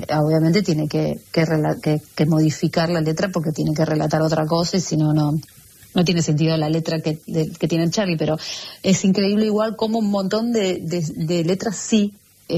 obviamente tiene que modificar la letra porque tiene que relatar otra cosa y si no, no tiene sentido la letra que tiene Charlie, pero es increíble igual como un montón de letras sí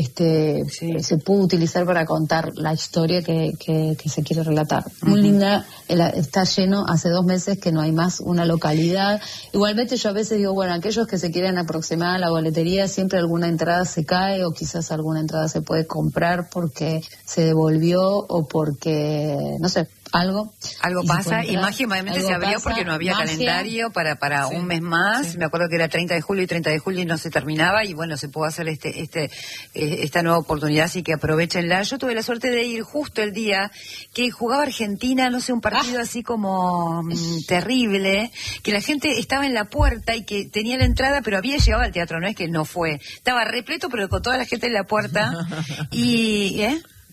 se puede utilizar para contar la historia que se quiere relatar. Muy linda, está lleno, hace 2 meses que no hay más una localidad. Igualmente yo a veces digo, bueno, aquellos que se quieren aproximar a la boletería, siempre alguna entrada se cae o quizás alguna entrada se puede comprar porque se devolvió o porque, no sé, algo pasa y mágicamente se abrió porque no había calendario para un mes más. Me acuerdo que era 30 de julio y no se terminaba y bueno, se pudo hacer esta nueva oportunidad, así que aprovechenla. Yo tuve la suerte de ir justo el día que jugaba Argentina, no sé, un partido así como terrible, que la gente estaba en la puerta y que tenía la entrada, pero había llegado al teatro, no es que no fue, estaba repleto pero con toda la gente en la puerta y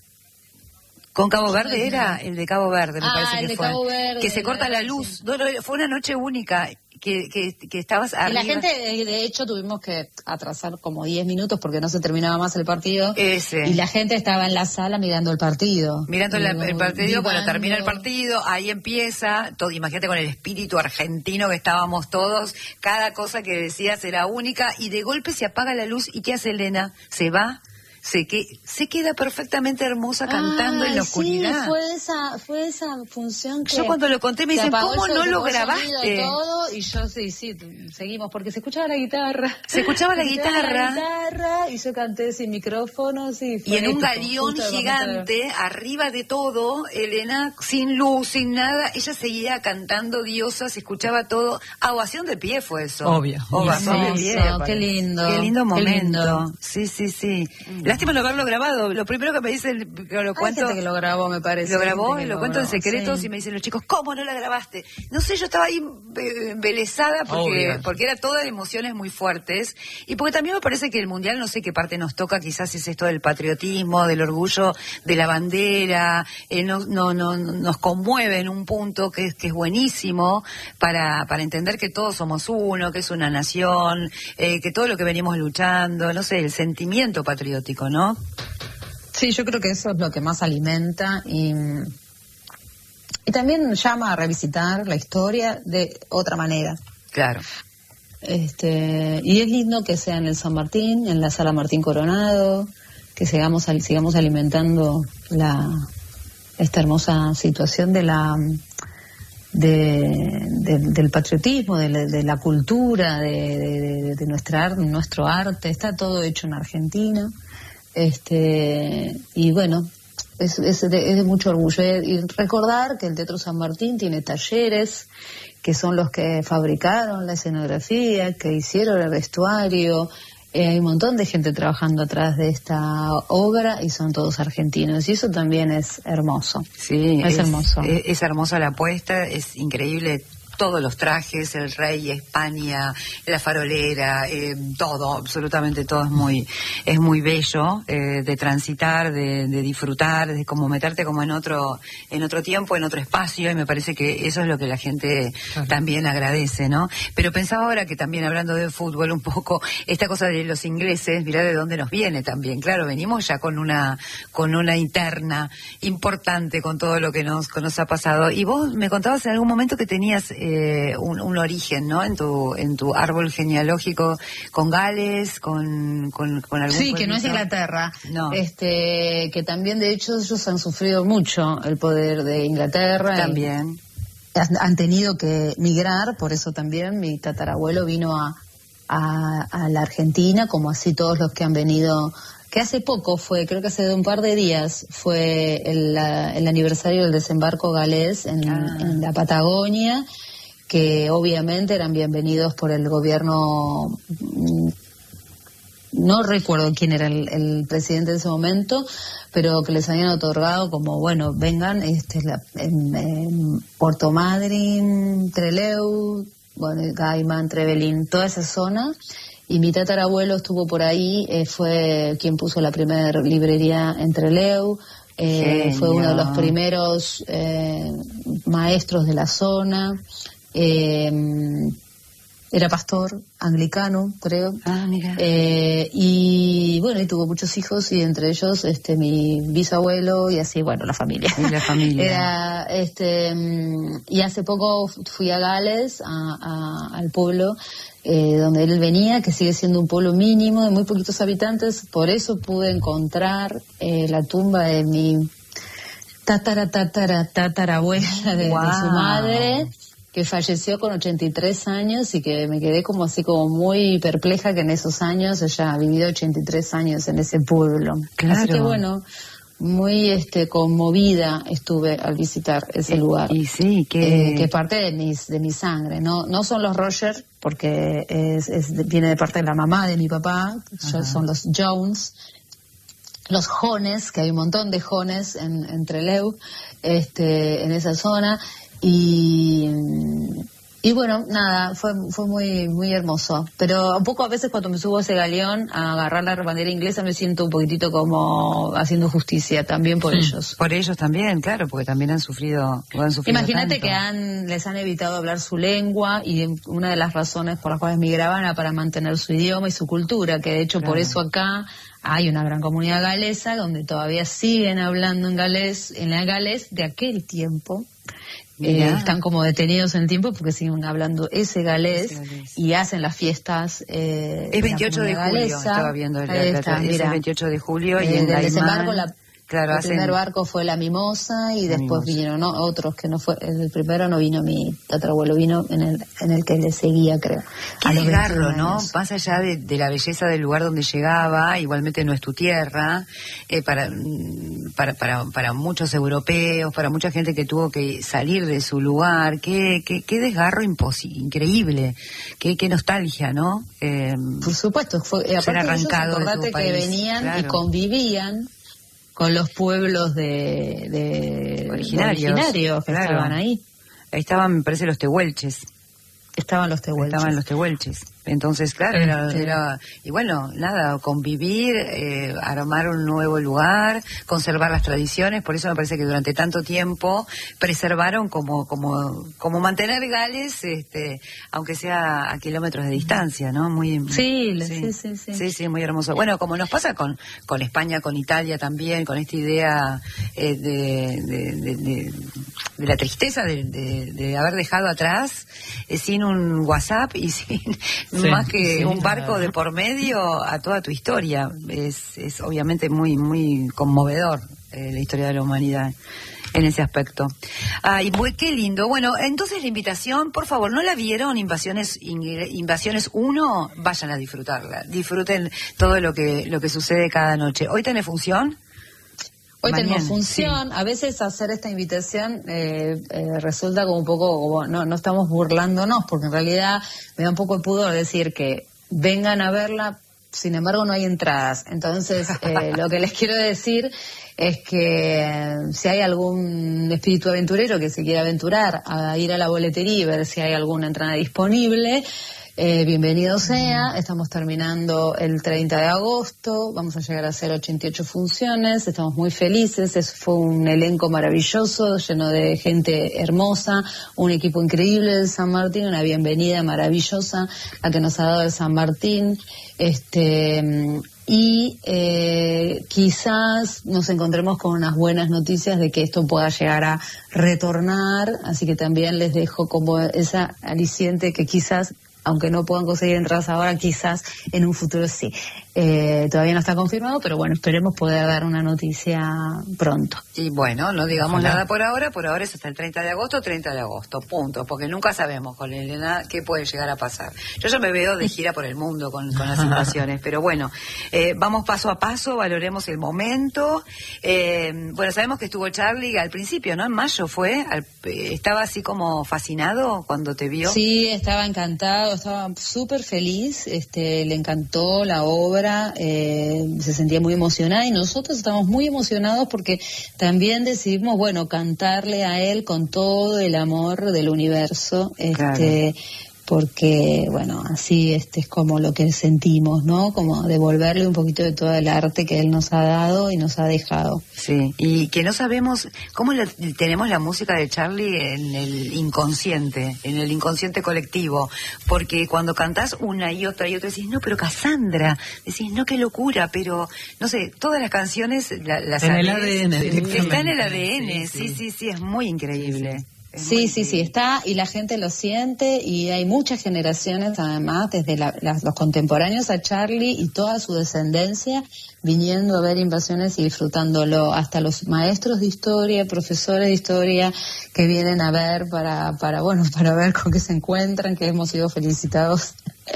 con Cabo Verde era el de Cabo Verde, me parece que fue. Cabo Verde, que se corta la luz. No, fue una noche única que estabas arriba. Y la gente, de hecho, tuvimos que atrasar como 10 minutos porque no se terminaba más el partido. Y la gente estaba en la sala mirando el partido. Mirando el partido, bueno, termina el partido, ahí empieza todo. Imagínate con el espíritu argentino que estábamos todos, cada cosa que decías era única y de golpe se apaga la luz y ¿qué hace Elena? Se va. Se queda perfectamente hermosa cantando en la oscuridad. Sí, fue esa función que... Yo cuando lo conté me dicen, ¿cómo no lo grabaste? Todo, y yo sí, seguimos, porque se escuchaba la guitarra. Se escuchaba la guitarra. Y yo canté sin micrófonos. Y en un galeón gigante, arriba de todo, Elena, sin luz, sin nada, ella seguía cantando diosa, se escuchaba todo. Ovación de pie fue eso. Obvio. Ovación de pie. Qué lindo. Qué lindo momento. Sí. Lástima no haberlo grabado. Lo primero que me dicen, que lo cuento... Hay gente que lo grabó, me parece. Lo grabó y lo cuento en secretos y me dicen los chicos, ¿cómo no la grabaste? No sé, yo estaba ahí embelesada porque era toda de emociones muy fuertes y porque también me parece que el Mundial, no sé qué parte nos toca, quizás es esto del patriotismo, del orgullo de la bandera, nos conmueve en un punto que es buenísimo para entender que todos somos uno, que es una nación, que todo lo que venimos luchando, no sé, el sentimiento patriótico, ¿no? Sí, yo creo que eso es lo que más alimenta y también llama a revisitar la historia de otra manera. Claro. Y es lindo que sea en el San Martín, en la Sala Martín Coronado, que sigamos alimentando esta hermosa situación del patriotismo, de la cultura, de nuestro arte. Está todo hecho en Argentina. Y bueno, es de mucho orgullo. Y recordar que el Teatro San Martín tiene talleres que son los que fabricaron la escenografía, que hicieron el vestuario. Hay un montón de gente trabajando atrás de esta obra y son todos argentinos y eso también es hermoso. Sí, es hermoso. Es hermosa la apuesta, es increíble. Todos los trajes, el rey, España, la farolera, todo, absolutamente todo es muy bello de transitar, de disfrutar, de como meterte como en otro tiempo, en otro espacio, y me parece que eso es lo que la gente también agradece, ¿no? Pero pensaba ahora que también hablando de fútbol un poco, esta cosa de los ingleses, mirá de dónde nos viene también, claro, venimos ya con una interna importante con todo lo que nos ha pasado, y vos me contabas en algún momento que tenías un origen, ¿no? En tu árbol genealógico con Gales, con algún... Sí, que no es Inglaterra. No. Que también, de hecho, ellos han sufrido mucho el poder de Inglaterra. También. Han tenido que migrar, por eso también mi tatarabuelo vino a la Argentina, como así todos los que han venido... Que hace poco creo que hace un par de días, fue el aniversario del desembarco galés en la Patagonia, que obviamente eran bienvenidos por el gobierno, no recuerdo quién era el presidente de ese momento, pero que les habían otorgado como, bueno, vengan, en Puerto Madryn, Trelew, bueno, Gaiman, Trevelin, toda esa zona. Y mi tatarabuelo estuvo por ahí, fue quien puso la primera librería en Trelew, fue uno de los primeros maestros de la zona. era pastor anglicano, creo. Mira. Y bueno, y tuvo muchos hijos, y entre ellos mi bisabuelo, y así, bueno, la familia. Y la familia. Y hace poco fui a Gales, al pueblo donde él venía, que sigue siendo un pueblo mínimo, de muy poquitos habitantes. Por eso pude encontrar la tumba de mi tatarabuela de su madre, que falleció con 83 años, y que me quedé como así como muy perpleja que en esos años ella ha vivido 83 años en ese pueblo. Claro. Así que bueno, muy conmovida estuve al visitar ese lugar. Y sí, que parte de mi sangre. No son los Roger, porque viene de parte de la mamá de mi papá. Son los Jones, los Jones, que hay un montón de Jones en Trelew, en esa zona. Y bueno, nada, fue muy muy hermoso. Pero un poco a veces cuando me subo a ese galeón a agarrar la bandera inglesa me siento un poquitito como haciendo justicia también por ellos. Por ellos también, claro, porque también han sufrido Imagínate tanto. que les han evitado hablar su lengua, y una de las razones por las cuales migraban era para mantener su idioma y su cultura, que de hecho por eso acá hay una gran comunidad galesa donde todavía siguen hablando en galés de aquel tiempo. Están como detenidos en el tiempo porque siguen hablando ese galés y hacen las fiestas. Es 28 de julio, galesa. Estaba viendo el es el 28 de julio y en del Gaimán, desembarco el primer hacen... barco fue la Mimosa, y después Mimosa. vinieron otros que no fue, el primero no vino mi tatarabuelo, vino en el que le seguía, creo. Qué desgarro, ¿no? Más allá de la belleza del lugar donde llegaba, igualmente no es tu tierra, para muchos europeos, para mucha gente que tuvo que salir de su lugar, qué desgarro increíble, qué nostalgia, ¿no? Por supuesto, ser arrancado de tu país, que venían, claro, y convivían con los pueblos originarios que estaban ahí. Ahí estaban, me parece, los tehuelches. Estaban los tehuelches. Entonces, claro, era y bueno, nada, convivir, armar un nuevo lugar, conservar las tradiciones. Por eso me parece que durante tanto tiempo preservaron como mantener Gales, aunque sea a kilómetros de distancia, ¿no? Sí, muy hermoso. Bueno, como nos pasa con España, con Italia también, con esta idea de la tristeza de haber dejado atrás, sin un WhatsApp y sin más que un barco de por medio a toda tu historia. Es obviamente muy muy conmovedor la historia de la humanidad en ese aspecto. Ay, qué lindo. Bueno, entonces la invitación, por favor, ¿no la vieron? Invasiones 1, vayan a disfrutarla. Disfruten todo lo que sucede cada noche. ¿Hoy tenés función? Hoy tenemos función. A veces hacer esta invitación resulta como un poco, no estamos burlándonos, porque en realidad me da un poco de pudor decir que vengan a verla, sin embargo no hay entradas. Entonces, lo que les quiero decir es que si hay algún espíritu aventurero que se quiera aventurar a ir a la boletería y ver si hay alguna entrada disponible, bienvenido sea. Estamos terminando el 30 de agosto, vamos a llegar a hacer 88 funciones, estamos muy felices. Fue un elenco maravilloso, lleno de gente hermosa, un equipo increíble del San Martín, una bienvenida maravillosa la que nos ha dado el San Martín, y quizás nos encontremos con unas buenas noticias de que esto pueda llegar a retornar, así que también les dejo como esa aliciente que quizás, aunque no puedan conseguir entradas ahora, quizás en un futuro sí. Todavía no está confirmado, pero bueno, esperemos poder dar una noticia pronto. Y bueno, no digamos nada por ahora es hasta el 30 de agosto, punto, porque nunca sabemos con Elena qué puede llegar a pasar. Yo ya me veo de gira por el mundo con las invitaciones, pero bueno, vamos paso a paso, valoremos el momento. Bueno, sabemos que estuvo Charlie al principio, ¿no? En mayo fue, estaba así como fascinado cuando te vio. Sí, estaba encantado, estaba súper feliz, le encantó la obra, se sentía muy emocionada, y nosotros estamos muy emocionados porque también decidimos, cantarle a él con todo el amor del universo, claro, porque bueno, así es como lo que sentimos, ¿no? Como devolverle un poquito de todo el arte que él nos ha dado y nos ha dejado. Sí, y que no sabemos cómo tenemos la música de Charly en el inconsciente colectivo, porque cuando cantás una y otra decís, no, pero Cassandra, decís, no, qué locura, pero no sé, todas las canciones las en el ADN, está en el ADN, sí, es muy increíble. Sí, está, y la gente lo siente, y hay muchas generaciones además, desde los contemporáneos a Charly y toda su descendencia, viniendo a ver Invasiones y disfrutándolo, hasta los maestros de historia, profesores de historia, que vienen a ver para ver con qué se encuentran, que hemos sido felicitados.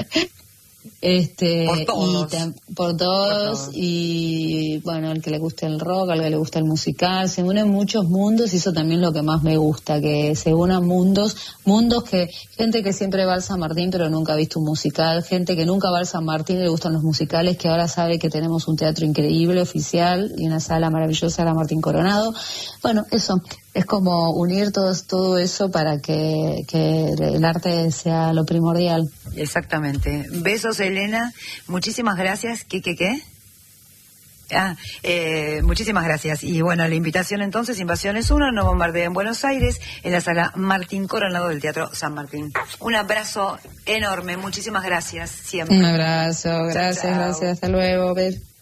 Por todos, y bueno, al que le guste el rock, al que le gusta el musical, se unen muchos mundos, y eso también es lo que más me gusta, que se unan mundos que gente que siempre va al San Martín pero nunca ha visto un musical, gente que nunca va al San Martín y le gustan los musicales, que ahora sabe que tenemos un teatro increíble, oficial, y una sala maravillosa, la Martín Coronado. Bueno, eso es como unir todo eso para que el arte sea lo primordial. Exactamente. Besos, Elena. Muchísimas gracias. ¿Qué? Muchísimas gracias. Y bueno, la invitación entonces, Invasiones 1, No Bombardeen en Buenos Aires, en la sala Martín Coronado del Teatro San Martín. Un abrazo enorme. Muchísimas gracias. Siempre. Un abrazo. Gracias. Hasta luego.